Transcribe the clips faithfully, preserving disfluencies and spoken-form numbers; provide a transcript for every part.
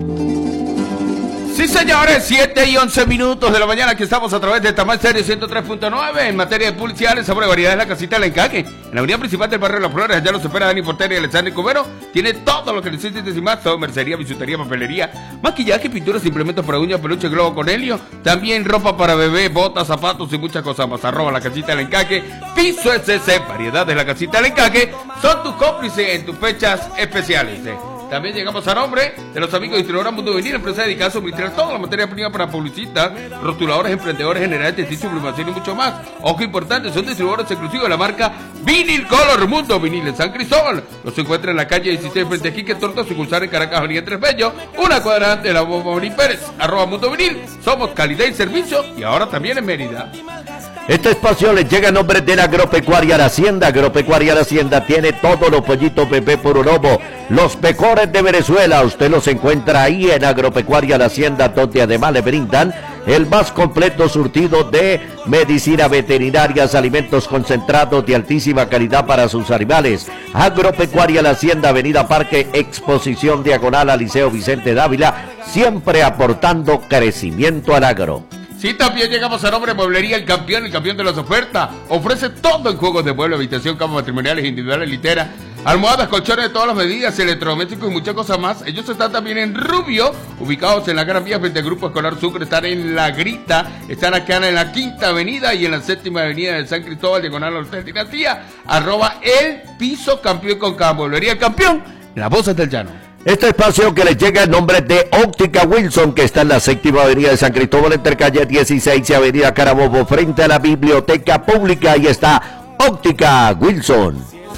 Sí, señores, siete y once minutos de la mañana, aquí estamos a través de Tamar Stereo ciento tres punto nueve en materia de publicidad, el sabor de variedades, la casita del Encaque. En la avenida principal del barrio de Las Flores, allá los espera Dani Portera y Alexander Cubero. Tiene todo lo que necesites y más, todo, mercería, bisutería, papelería, maquillaje, pinturas, implementos para uñas, peluche, globo con helio. También ropa para bebé, botas, zapatos y muchas cosas más. Arroba la casita del Encaque, piso S C, variedades de la casita del Encaque, son tus cómplices en tus fechas especiales. eh. También llegamos a nombre de los amigos de Distribuidora Mundo Vinil, empresa dedicada a suministrar toda la materia prima para publicistas, rotuladores, emprendedores, generales, textil, sublimación y mucho más. Ojo importante, son distribuidores exclusivos de la marca Vinil Color Mundo Vinil en San Cristóbal. Los encuentra en la calle dieciséis frente a Quique Torta, sucursal en Caracas, Avenida Tres Bellos, una cuadra antes de la Bomba Bonil Pérez, arroba Mundo Vinil. Somos calidad y servicio y ahora también en Mérida. Este espacio les llega a nombre de la Agropecuaria La Hacienda. Agropecuaria La Hacienda tiene todos los pollitos bebé puro lobo, los mejores de Venezuela. Usted los encuentra ahí en Agropecuaria La Hacienda, donde además le brindan el más completo surtido de medicina veterinarias, alimentos concentrados de altísima calidad para sus animales. Agropecuaria La Hacienda, Avenida Parque, Exposición Diagonal al Liceo Vicente Dávila, siempre aportando crecimiento al agro. Sí, también llegamos a nombre de Mueblería El Campeón, el campeón de las ofertas. Ofrece todo en juegos de mueble, habitación, camas matrimoniales, individuales, literas, almohadas, colchones de todas las medidas, electrodomésticos y muchas cosas más. Ellos están también en Rubio, ubicados en la Gran Vía frente al Grupo Escolar Sucre. Están en La Grita, están acá en la Quinta Avenida y en la Séptima Avenida de San Cristóbal, diagonal al Hotel Dinastía. Arroba El Piso Campeón con cada Mueblería El Campeón, las voces del llano. Este espacio que les llega en nombre de Óptica Wilson, que está en la Séptima Avenida de San Cristóbal, entre calle dieciséis y Avenida Carabobo, frente a la Biblioteca Pública. Ahí está Óptica Wilson.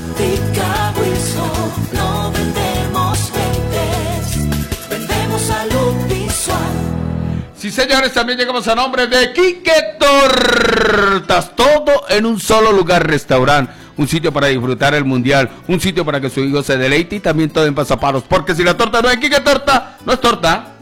Óptica Wilson, no vendemos lentes, vendemos salud visual. Sí, señores, también llegamos a nombre de Quique Tortas, todo en un solo lugar, restaurante. Un sitio para disfrutar el mundial, un sitio para que su hijo se deleite y también todo en pasapalos, porque si la torta no es Quique Torta, no es torta.